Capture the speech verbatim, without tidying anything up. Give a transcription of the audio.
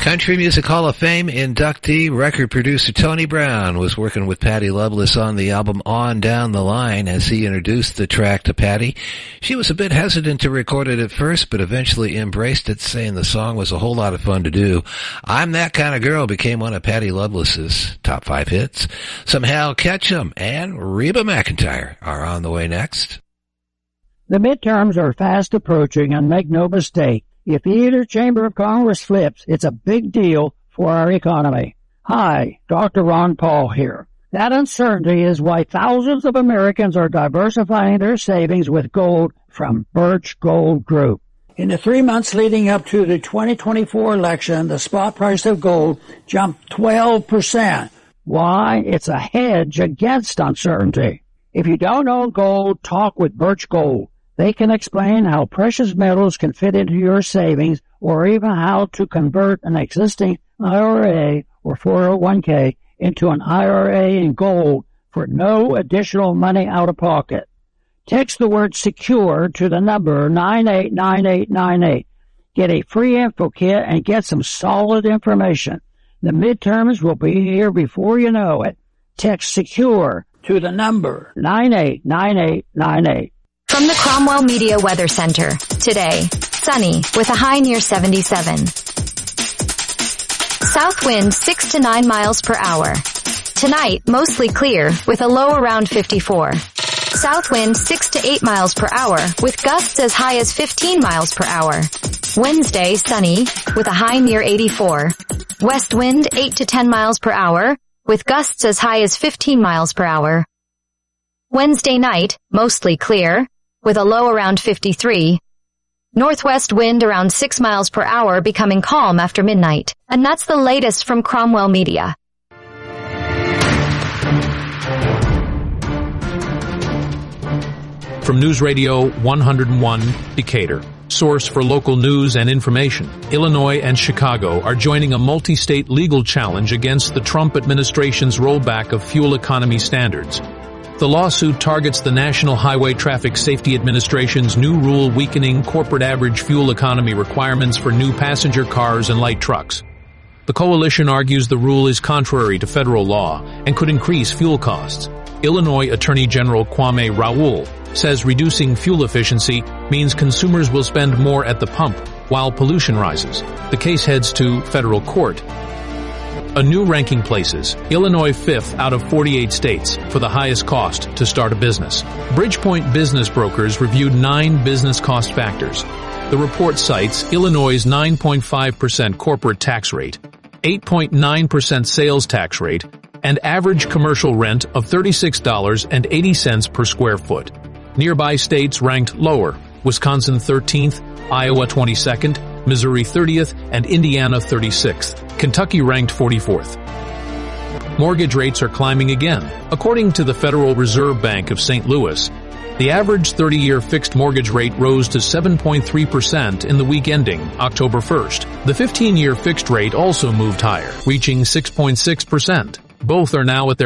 Country Music Hall of Fame inductee, record producer Tony Brown was working with Patty Loveless on the album On Down the Line as he introduced the track to Patty. She was a bit hesitant to record it at first, but eventually embraced it, saying the song was a whole lot of fun to do. I'm That Kind of Girl became one of Patty Loveless's top five hits. Somehow Ketchum and Reba McEntire are on the way next. The midterms are fast approaching, and make no mistake, if either chamber of Congress flips, it's a big deal for our economy. Hi, Doctor Ron Paul here. That uncertainty is why thousands of Americans are diversifying their savings with gold from Birch Gold Group. In the three months leading up to the twenty twenty-four election, the spot price of gold jumped twelve percent. Why? It's a hedge against uncertainty. If you don't own gold, talk with Birch Gold. They can explain how precious metals can fit into your savings, or even how to convert an existing I R A or four oh one k into an I R A in gold for no additional money out of pocket. Text the word SECURE to the number nine eight nine eight nine eight. Get a free info kit and get some solid information. The midterms will be here before you know it. Text SECURE to the number nine eight nine eight nine eight. From the Cromwell Media Weather Center, today, sunny with a high near seventy-seven. South wind six to nine miles per hour. Tonight, mostly clear with a low around fifty-four. South wind six to eight miles per hour with gusts as high as fifteen miles per hour. Wednesday, sunny with a high near eighty-four. West wind eight to ten miles per hour with gusts as high as fifteen miles per hour. Wednesday night, mostly clear with a low around fifty-three. Northwest wind around six miles per hour becoming calm after midnight. And that's the latest from Cromwell Media. From News Radio one oh one, Decatur, source for local news and information, Illinois and Chicago are joining a multi-state legal challenge against the Trump administration's rollback of fuel economy standards. The lawsuit targets the National Highway Traffic Safety Administration's new rule weakening corporate average fuel economy requirements for new passenger cars and light trucks. The coalition argues the rule is contrary to federal law and could increase fuel costs. Illinois Attorney General Kwame Raoul says reducing fuel efficiency means consumers will spend more at the pump while pollution rises. The case heads to federal court. A new ranking places Illinois fifth out of forty-eight states for the highest cost to start a business. Bridgepoint Business Brokers reviewed nine business cost factors. The report cites Illinois' nine point five percent corporate tax rate, eight point nine percent sales tax rate, and average commercial rent of thirty-six dollars and eighty cents per square foot. Nearby states ranked lower: Wisconsin thirteenth, Iowa twenty-second, Missouri thirtieth, and Indiana thirty-sixth. Kentucky ranked forty-fourth. Mortgage rates are climbing again. According to the Federal Reserve Bank of Saint Louis, the average thirty-year fixed mortgage rate rose to seven point three percent in the week ending October first. The fifteen-year fixed rate also moved higher, reaching six point six percent. Both are now at their